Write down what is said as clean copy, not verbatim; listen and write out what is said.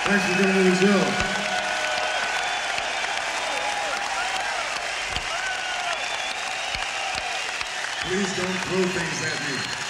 Thanks for coming to the show. Please don't throw things at me.